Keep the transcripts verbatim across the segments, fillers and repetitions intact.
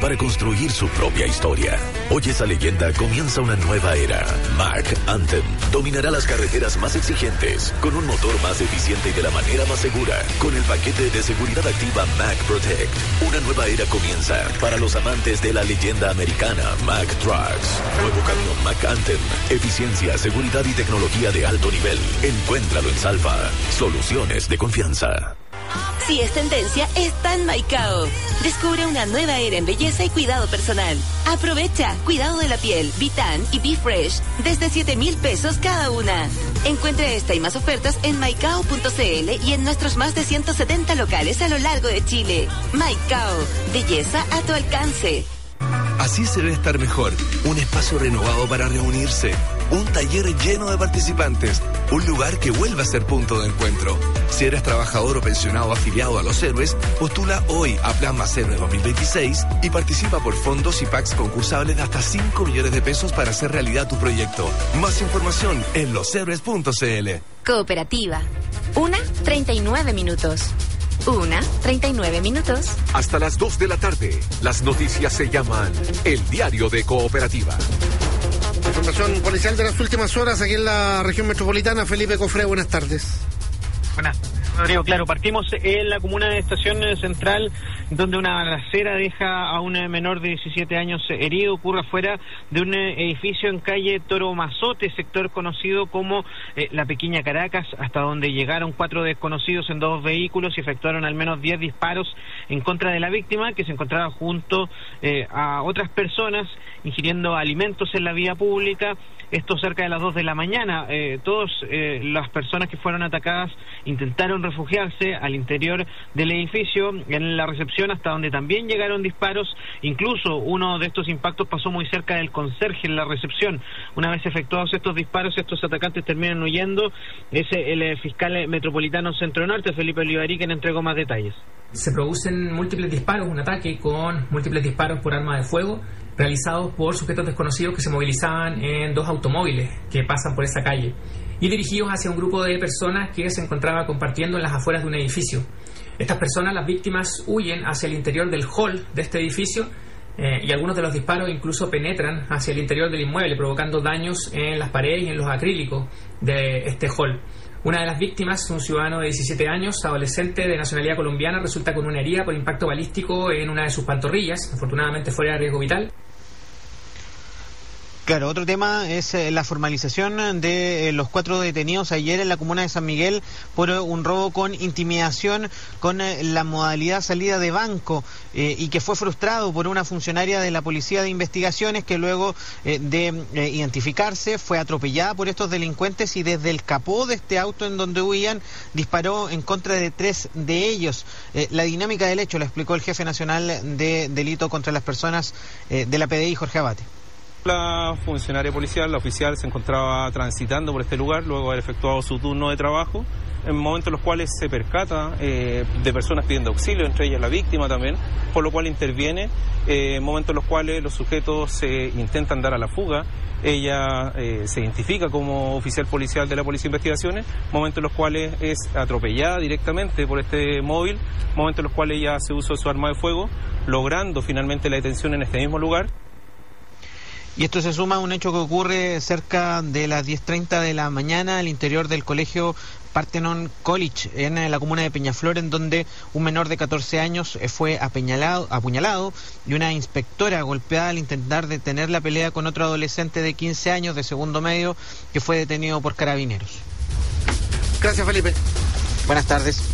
para construir su propia historia. Hoy esa leyenda comienza una nueva era. Mack Anthem dominará las carreteras más exigentes, con un motor más eficiente y de la manera más segura, con el paquete de seguridad activa Mack Protect. Una nueva era comienza para los amantes de la leyenda americana Mack Trucks. Nuevo camión Mack Anthem. Eficiencia, seguridad y tecnología de alto nivel. Encuéntralo en Salva. Soluciones de confianza. Si es tendencia, está en Maicao. Descubre una nueva era en belleza y cuidado personal. Aprovecha cuidado de la piel, Vitan y Be Fresh desde siete mil pesos cada una. Encuentra esta y más ofertas en maicao punto cl y en nuestros más de ciento setenta locales a lo largo de Chile. Maicao, belleza a tu alcance. Así se ve estar mejor. Un espacio renovado para reunirse. Un taller lleno de participantes. Un lugar que vuelve a ser punto de encuentro. Si eres trabajador o pensionado afiliado a Los Héroes, postula hoy a Plan Más Héroe dos mil veintiséis y participa por fondos y packs concursables de hasta cinco millones de pesos para hacer realidad tu proyecto. Más información en los héroes punto cl. Cooperativa. Una, treinta y nueve minutos. Una, treinta y nueve minutos. Hasta las dos de la tarde, las noticias se llaman El Diario de Cooperativa. Información policial de las últimas horas aquí en la región metropolitana. Felipe Cofré, buenas tardes. Buenas, Rodrigo. Claro, partimos en la comuna de Estación Central, donde una balacera deja a un menor de diecisiete años herido. Ocurre afuera de un edificio en calle Toro Mazote, sector conocido como eh, La Pequeña Caracas, hasta donde llegaron cuatro desconocidos en dos vehículos y efectuaron al menos diez disparos en contra de la víctima, que se encontraba junto eh, a otras personas ingiriendo alimentos en la vía pública. Esto cerca de las dos de la mañana. Eh, todas eh, las personas que fueron atacadas intentaron refugiarse al interior del edificio, en la recepción, hasta donde también llegaron disparos. Incluso uno de estos impactos pasó muy cerca del conserje en la recepción. Una vez efectuados estos disparos, estos atacantes terminan huyendo. Es el fiscal metropolitano Centro Norte, Felipe Olivarí, quien entregó más detalles. Se producen múltiples disparos, un ataque con múltiples disparos por arma de fuego realizados por sujetos desconocidos que se movilizaban en dos automóviles que pasan por esa calle y dirigidos hacia un grupo de personas que se encontraba compartiendo en las afueras de un edificio. Estas personas, las víctimas, huyen hacia el interior del hall de este edificio eh, y algunos de los disparos incluso penetran hacia el interior del inmueble, provocando daños en las paredes y en los acrílicos de este hall. Una de las víctimas, un ciudadano de diecisiete años, adolescente de nacionalidad colombiana, resulta con una herida por impacto balístico en una de sus pantorrillas, afortunadamente fuera de riesgo vital. Claro, otro tema es eh, la formalización de eh, los cuatro detenidos ayer en la comuna de San Miguel por eh, un robo con intimidación con eh, la modalidad salida de banco eh, y que fue frustrado por una funcionaria de la Policía de Investigaciones que luego eh, de eh, identificarse fue atropellada por estos delincuentes y desde el capó de este auto en donde huían disparó en contra de tres de ellos. Eh, la dinámica del hecho la explicó el jefe nacional de delito contra las personas eh, de la P D I, Jorge Abate. La funcionaria policial, la oficial, se encontraba transitando por este lugar luego de haber efectuado su turno de trabajo, en momentos en los cuales se percata eh, de personas pidiendo auxilio, entre ellas la víctima también, por lo cual interviene, eh, en momentos en los cuales los sujetos se intentan dar a la fuga. Ella eh, se identifica como oficial policial de la Policía de Investigaciones, momentos en los cuales es atropellada directamente por este móvil, momentos en los cuales ella hace uso de su arma de fuego, logrando finalmente la detención en este mismo lugar. Y esto se suma a un hecho que ocurre cerca de las diez treinta de la mañana al interior del colegio Parthenon College en la comuna de Peñaflor, en donde un menor de catorce años fue apuñalado, apuñalado y una inspectora golpeada al intentar detener la pelea con otro adolescente de quince años de segundo medio que fue detenido por carabineros. Gracias, Felipe. Buenas tardes.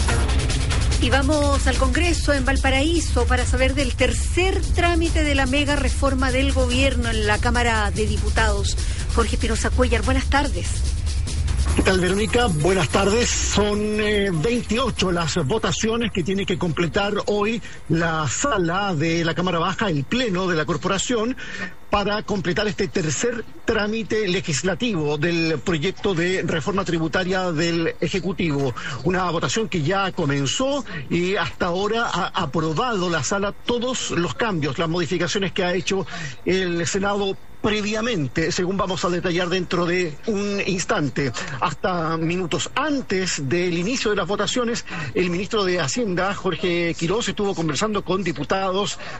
Y vamos al Congreso en Valparaíso para saber del tercer trámite de la mega reforma del gobierno en la Cámara de Diputados. Jorge Espinosa Cuellar, buenas tardes. ¿Qué tal, Verónica? Buenas tardes. Son eh, veintiocho las votaciones que tiene que completar hoy la sala de la Cámara Baja, el Pleno de la Corporación, para completar este tercer trámite legislativo del proyecto de reforma tributaria del Ejecutivo. Una votación que ya comenzó y hasta ahora ha aprobado la sala todos los cambios, las modificaciones que ha hecho el Senado previamente, según vamos a detallar dentro de un instante. Hasta minutos antes del inicio de las votaciones, el ministro de Hacienda, Jorge Quirós, estuvo conversando con diputados